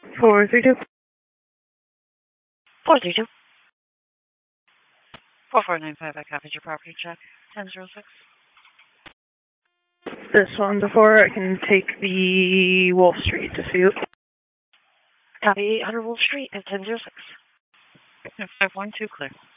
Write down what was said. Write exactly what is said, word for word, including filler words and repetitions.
four three two. four three two. four four nine five, I copied your property check. ten zero six. This one before I can take the Wolf Street dispute. Copy eight hundred Wolf Street at ten zero six. five one two clear.